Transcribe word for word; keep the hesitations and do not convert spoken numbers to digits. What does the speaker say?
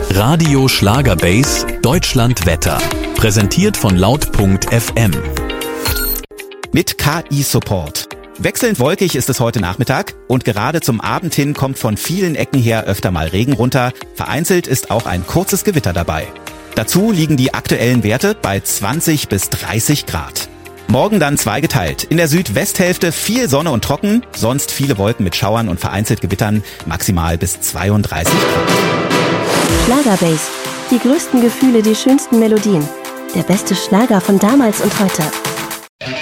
Radio Schlagerbase Deutschland Wetter. Präsentiert von laut punkt f m. Mit K I-Support. Wechselnd wolkig ist es heute Nachmittag und gerade zum Abend hin kommt von vielen Ecken her öfter mal Regen runter. Vereinzelt ist auch ein kurzes Gewitter dabei. Dazu liegen die aktuellen Werte bei zwanzig bis dreißig Grad. Morgen dann zweigeteilt. In der Südwesthälfte viel Sonne und trocken, sonst viele Wolken mit Schauern und vereinzelt Gewittern, maximal bis zweiunddreißig Grad. Schlagerbase. Die größten Gefühle, die schönsten Melodien. Der beste Schlager von damals und heute.